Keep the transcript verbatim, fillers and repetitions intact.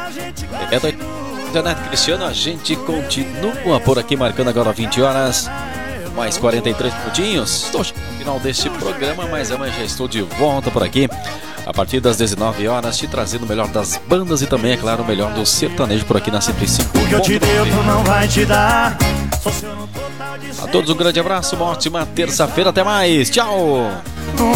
É da internet, Cristiano. A gente continua por aqui, marcando agora vinte horas, mais quarenta e três minutinhos. Estou chegando ao final deste programa, mas amanhã já estou de volta por aqui, a partir das dezenove horas, te trazendo o melhor das bandas e também, é claro, o melhor do sertanejo por aqui na cento e cinco. O que eu te dei, tu não vai te dar. A todos um grande abraço, uma ótima terça-feira, até mais, tchau!